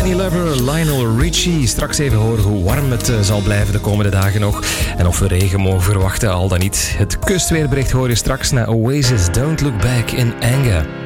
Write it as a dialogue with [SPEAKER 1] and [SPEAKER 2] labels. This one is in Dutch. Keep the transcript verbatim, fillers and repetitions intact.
[SPEAKER 1] Danny Lover, Lionel Richie. Straks even horen hoe warm het zal blijven de komende dagen nog. En of we regen mogen verwachten, al dan niet. Het kustweerbericht hoor je straks naar Oasis, Don't Look Back in Anger.